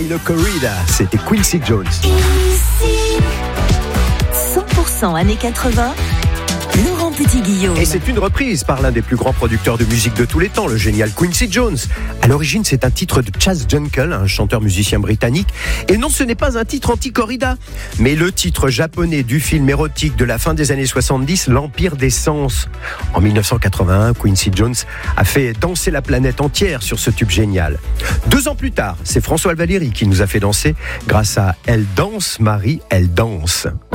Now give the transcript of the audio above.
Le corrida, c'était Quincy Jones. 100% années 80. Laurent Petit-Guillaume. Et c'est une reprise par l'un des plus grands producteurs de musique de tous les temps, le génial Quincy Jones. À l'origine, c'est un titre de Chas Junkel, un chanteur-musicien britannique. Et non, ce n'est pas un titre anti-corrida, mais le titre japonais du film érotique de la fin des années 70, L'Empire des Sens. En 1981, Quincy Jones a fait danser la planète entière sur ce tube génial. 2 ans plus tard, c'est François Valéry qui nous a fait danser grâce à Elle danse, Marie, elle danse.